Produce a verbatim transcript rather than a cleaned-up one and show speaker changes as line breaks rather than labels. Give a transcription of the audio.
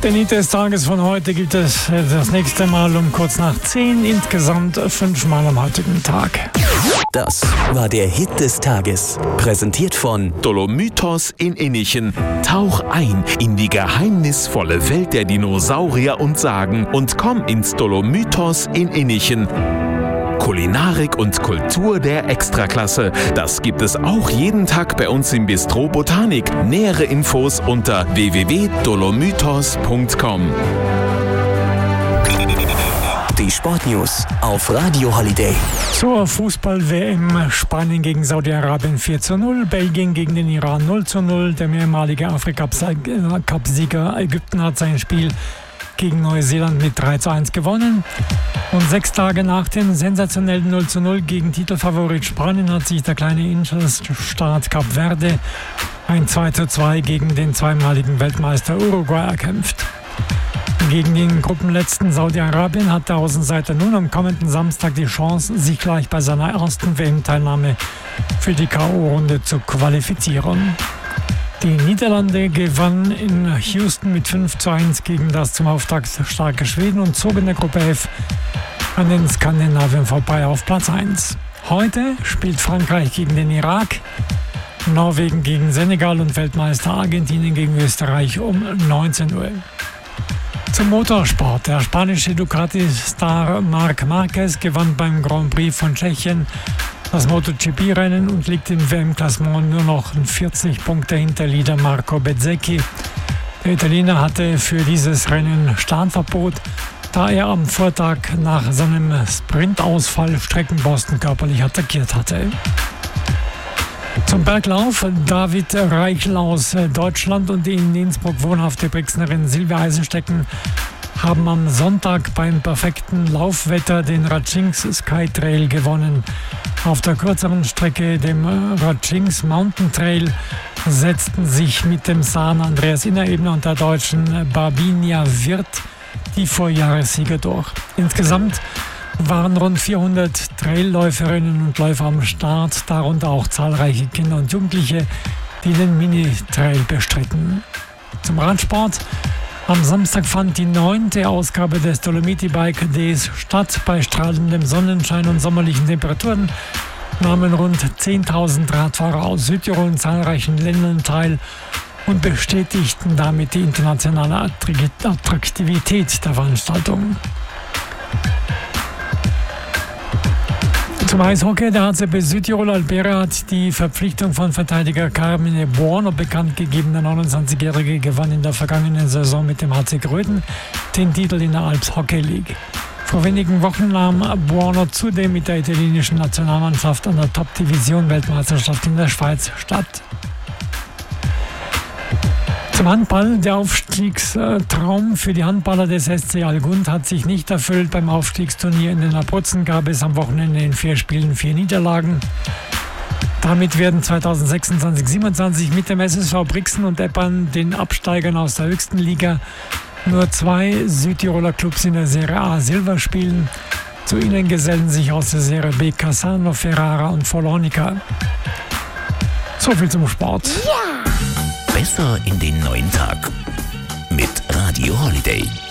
Den Hit des Tages von heute gibt es das nächste Mal um kurz nach zehn, insgesamt fünfmal am heutigen Tag.
Das war der Hit des Tages, präsentiert von
Dolomytos in Innichen. Tauch ein in die geheimnisvolle Welt der Dinosaurier und Sagen und komm ins Dolomytos in Innichen. Kulinarik und Kultur der Extraklasse. Das gibt es auch jeden Tag bei uns im Bistro Botanik. Nähere Infos unter w w w punkt dolomytos punkt com.
Die Sportnews auf Radio Holiday.
Zur Fußball-W M: Spanien gegen Saudi-Arabien vier zu null, Belgien gegen den Iran null zu null. Der mehrmalige Afrika-Cup-Sieger Ägypten hat sein Spiel gegen Neuseeland mit drei zu eins gewonnen. Und sechs Tage nach dem sensationellen null zu null gegen Titelfavorit Spanien hat sich der kleine Inselstaat Kap Verde ein zwei zu zwei gegen den zweimaligen Weltmeister Uruguay erkämpft. Gegen den Gruppenletzten Saudi-Arabien hat der Außenseiter nun am kommenden Samstag die Chance, sich gleich bei seiner ersten W M-Teilnahme für die K O-Runde zu qualifizieren. Die Niederlande gewannen in Houston mit fünf zu eins gegen das zum Auftakt starke Schweden und zog in der Gruppe F an den Skandinaviern vorbei auf Platz eins. Heute spielt Frankreich gegen den Irak, Norwegen gegen Senegal und Weltmeister Argentinien gegen Österreich um neunzehn Uhr. Zum Motorsport. Der spanische Ducati-Star Marc Marquez gewann beim Grand Prix von Tschechien das MotoGP-Rennen und liegt im W M-Klassement nur noch vierzig Punkte hinter Leader Marco Bezzecchi. Der Italiener hatte für dieses Rennen Startverbot, da er am Vortag nach seinem Sprintausfall Streckenposten körperlich attackiert hatte. Zum Berglauf. David Reichel aus Deutschland und die in Innsbruck wohnhafte Brixnerin Silvia Eisenstecken haben am Sonntag beim perfekten Laufwetter den Ratschings Sky Trail gewonnen. Auf der kürzeren Strecke, dem Ratschings Mountain Trail, setzten sich mit dem Sahn Andreas Innerebner und der Deutschen Barbinia Wirth die Vorjahressieger durch. Insgesamt waren rund vierhundert Trailläuferinnen und Läufer am Start, darunter auch zahlreiche Kinder und Jugendliche, die den Mini-Trail bestritten. Zum Radsport. Am Samstag fand die neunte Ausgabe des Dolomiti Bike Days statt. Bei strahlendem Sonnenschein und sommerlichen Temperaturen nahmen rund zehntausend Radfahrer aus Südtirol und zahlreichen Ländern teil und bestätigten damit die internationale Attraktivität der Veranstaltung. Zum Eishockey. Der H C B Südtirol Alberia hat die Verpflichtung von Verteidiger Carmine Buono bekannt gegeben. Der neunundzwanzigjährige gewann in der vergangenen Saison mit dem H C Gröden den Titel in der Alps Hockey League. Vor wenigen Wochen nahm Buono zudem mit der italienischen Nationalmannschaft an der Top-Division-Weltmeisterschaft in der Schweiz statt. Zum Handball. Der Aufstiegstraum für die Handballer des S C Algund hat sich nicht erfüllt. Beim Aufstiegsturnier in den Abruzzen gab es am Wochenende in vier Spielen vier Niederlagen. Damit werden zwanzig sechsundzwanzig siebenundzwanzig mit dem S S V Brixen und Eppern, den Absteigern aus der höchsten Liga, nur zwei Südtiroler Clubs in der Serie A Silber spielen. Zu ihnen gesellen sich aus der Serie B Cassano, Ferrara und Follonica. So viel zum Sport.
Ja. Besser in den neuen Tag mit Radio Holiday.